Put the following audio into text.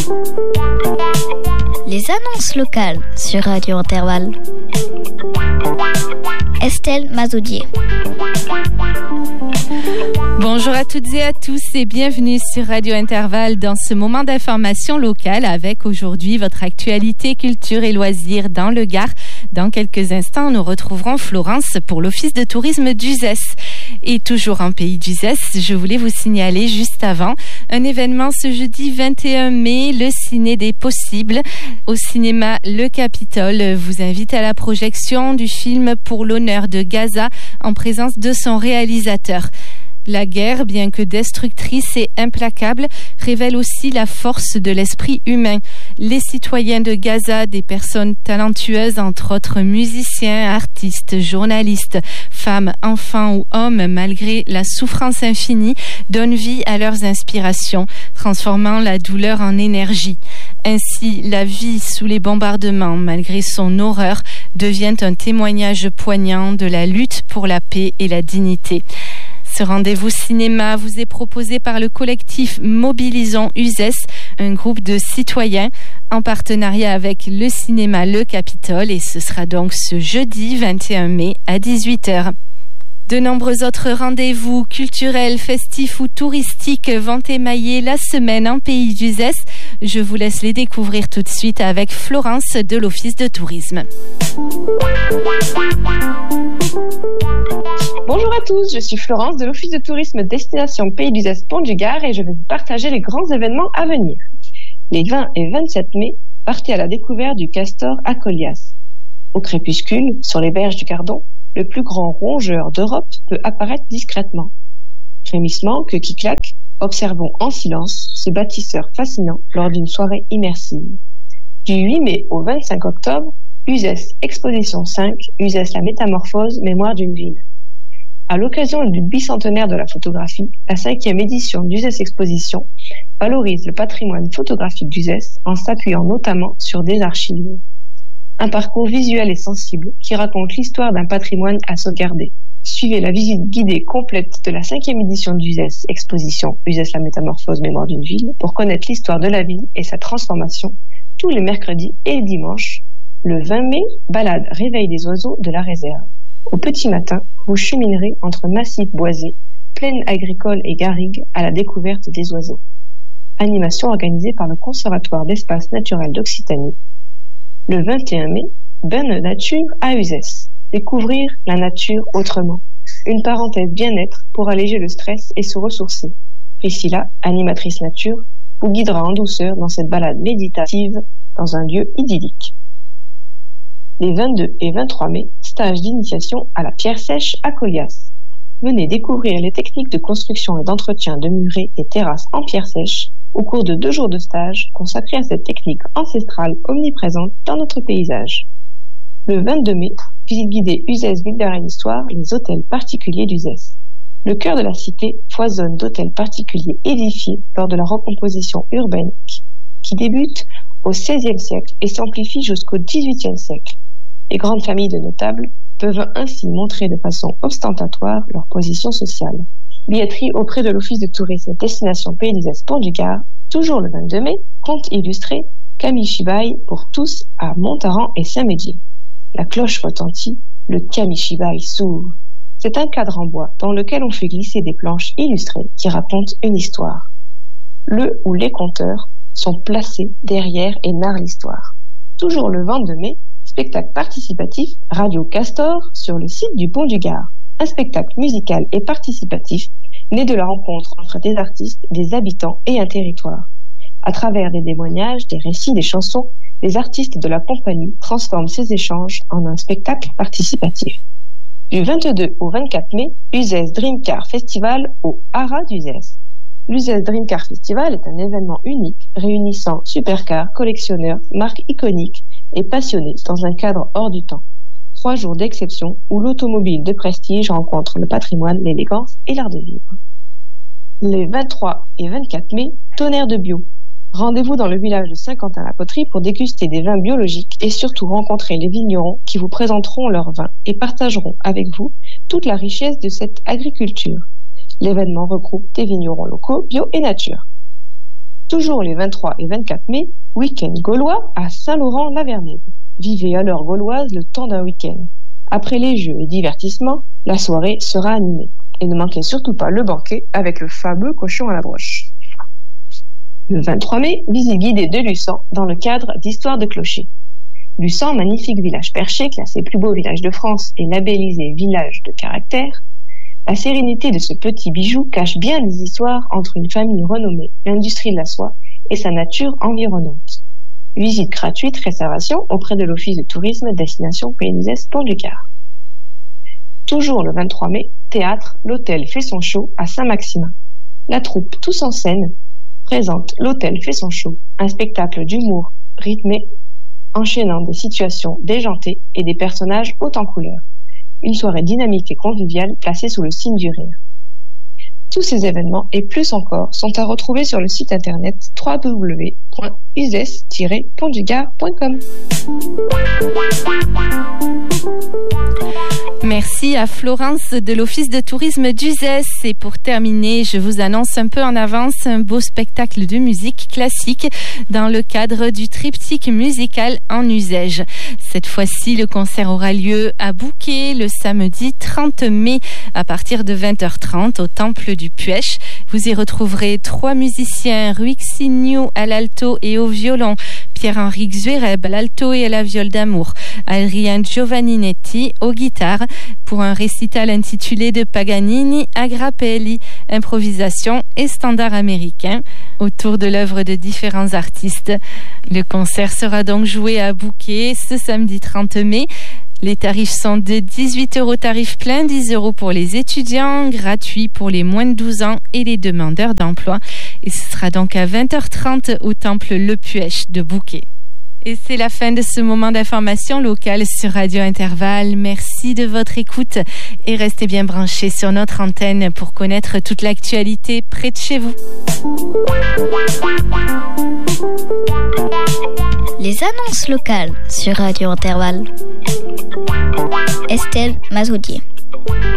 Les annonces locales sur Radio Intervalle. Estelle Mazoudier. Bonjour à toutes et à tous et bienvenue sur Radio Intervalle dans ce moment d'information locale avec aujourd'hui votre actualité culture et loisirs dans le Gard. Dans quelques instants, nous retrouverons Florence pour l'Office de tourisme d'Uzès. Et toujours en pays d'Uzès, je voulais vous signaler juste avant un événement ce jeudi 21 mai, le Ciné des Possibles. Au cinéma Le Capitole vous invite à la projection du film Pour l'honneur de Gaza en présence de son réalisateur. La guerre, bien que destructrice et implacable, révèle aussi la force de l'esprit humain. Les citoyens de Gaza, des personnes talentueuses, entre autres musiciens, artistes, journalistes, femmes, enfants ou hommes, malgré la souffrance infinie, donnent vie à leurs inspirations, transformant la douleur en énergie. Ainsi, la vie sous les bombardements, malgré son horreur, devient un témoignage poignant de la lutte pour la paix et la dignité. Ce rendez-vous cinéma vous est proposé par le collectif Mobilisons Uzès, un groupe de citoyens en partenariat avec le cinéma Le Capitole, et ce sera donc ce jeudi 21 mai à 18h. De nombreux autres rendez-vous culturels, festifs ou touristiques vont émailler la semaine en pays d'Uzès. Je vous laisse les découvrir tout de suite avec Florence de l'Office de tourisme. Bonjour à tous, je suis Florence de l'Office de tourisme Destination Pays d'Uzès Pont du Gard et je vais vous partager les grands événements à venir. Les 20 et 27 mai, partez à la découverte du castor Acolias. Au crépuscule, sur les berges du Gardon, le plus grand rongeur d'Europe peut apparaître discrètement. Frémissement, queue qui claque, observons en silence ce bâtisseur fascinant lors d'une soirée immersive. Du 8 mai au 25 octobre, Uzès Exposition 5, Uzès la métamorphose, mémoire d'une ville. À l'occasion du bicentenaire de la photographie, la 5e édition d'Uzès Exposition valorise le patrimoine photographique d'Uzès en s'appuyant notamment sur des archives. Un parcours visuel et sensible qui raconte l'histoire d'un patrimoine à sauvegarder. Suivez la visite guidée complète de la 5e édition d'Uzès Exposition Uzès la métamorphose, mémoire d'une ville pour connaître l'histoire de la ville et sa transformation tous les mercredis et les dimanches. Le 20 mai, balade réveil des oiseaux de la réserve. Au petit matin, vous cheminerez entre massifs boisés, plaines agricoles et garrigues à la découverte des oiseaux. Animation organisée par le Conservatoire d'espaces naturels d'Occitanie. Le 21 mai, bain de nature à Uzès. Découvrir la nature autrement. Une parenthèse bien-être pour alléger le stress et se ressourcer. Priscilla, animatrice nature, vous guidera en douceur dans cette balade méditative dans un lieu idyllique. Les 22 et 23 mai, stage d'initiation à la pierre sèche à Colias. Venez découvrir les techniques de construction et d'entretien de murets et terrasses en pierre sèche au cours de 2 jours de stage consacrés à cette technique ancestrale omniprésente dans notre paysage. Le 22 mai, visite guidée Uzès Ville d'Art et d'Histoire, les hôtels particuliers d'Uzès. Le cœur de la cité foisonne d'hôtels particuliers édifiés lors de la recomposition urbaine qui débute au XVIe siècle et s'amplifie jusqu'au XVIIIe siècle. Les grandes familles de notables peuvent ainsi montrer de façon ostentatoire leur position sociale. Billetterie auprès de l'Office de tourisme Destination Pays d'Uzès Pont du Gard, toujours le 22 mai, conte illustré Kamishibai pour tous à Montaran et Saint-Médier. La cloche retentit, le Kamishibai s'ouvre. C'est un cadre en bois dans lequel on fait glisser des planches illustrées qui racontent une histoire. Le ou les conteurs sont placés derrière et narrent l'histoire. Toujours le 22 mai, spectacle participatif Radio Castor sur le site du Pont du Gard. Un spectacle musical et participatif né de la rencontre entre des artistes, des habitants et un territoire. À travers des témoignages, des récits, des chansons, les artistes de la compagnie transforment ces échanges en un spectacle participatif. Du 22 au 24 mai, Uzès Dream Car Festival au Haras d'Uzès. L'Uzès Dream Car Festival est un événement unique réunissant supercars, collectionneurs, marques iconiques et passionnés dans un cadre hors du temps. 3 jours d'exception où l'automobile de prestige rencontre le patrimoine, l'élégance et l'art de vivre. Les 23 et 24 mai, tonnerre de bio. Rendez-vous dans le village de Saint-Quentin-la-Poterie pour déguster des vins biologiques et surtout rencontrer les vignerons qui vous présenteront leurs vins et partageront avec vous toute la richesse de cette agriculture. L'événement regroupe des vignerons locaux, bio et nature. Toujours les 23 et 24 mai, week-end gaulois à Saint-Laurent-la-Vernède. Vivez à l'heure gauloise le temps d'un week-end. Après les jeux et divertissements, la soirée sera animée. Et ne manquez surtout pas le banquet avec le fameux cochon à la broche. Le 23 mai, visite guidée de Luçan dans le cadre d'Histoire de clocher. Luçan, magnifique village perché, classé plus beau village de France et labellisé village de caractère. La sérénité de ce petit bijou cache bien des histoires entre une famille renommée, l'industrie de la soie et sa nature environnante. Visite gratuite, réservation auprès de l'Office de tourisme Destination Pays d'Uzès Pont-du-Gard. Toujours le 23 mai, théâtre, l'Hôtel fait son show à Saint-Maximin. La troupe Tous en scène présente L'Hôtel fait son show, un spectacle d'humour rythmé, enchaînant des situations déjantées et des personnages hauts en couleur. Une soirée dynamique et conviviale placée sous le signe du rire. Tous ces événements et plus encore sont à retrouver sur le site internet www.uzès-pontdugard.com. Merci à Florence de l'Office de tourisme d'Uzès. Et pour terminer, je vous annonce un peu en avance un beau spectacle de musique classique dans le cadre du triptyque musical en Uzès. Cette fois-ci, le concert aura lieu à Bouquet le samedi 30 mai à partir de 20h30 au Temple du Puech. Vous y retrouverez 3 musiciens, Ruik Signou à l'alto et au violon, Pierre-Henri Xuereb à l'alto et à la viole d'amour, Adrien Giovanninetti aux guitares pour un récital intitulé de Paganini à Grappelli, improvisation et standard américain autour de l'œuvre de différents artistes. Le concert sera donc joué à Bouquet ce samedi 30 mai. Les tarifs sont de 18 € tarif plein, 10 € pour les étudiants, gratuit pour les moins de 12 ans et les demandeurs d'emploi. Et ce sera donc à 20h30 au Temple Le Puech de Bouquet. Et c'est la fin de ce moment d'information locale sur Radio Intervalle. Merci de votre écoute et restez bien branchés sur notre antenne pour connaître toute l'actualité près de chez vous. Les annonces locales sur Radio Intervalle. Estelle Mazoudier.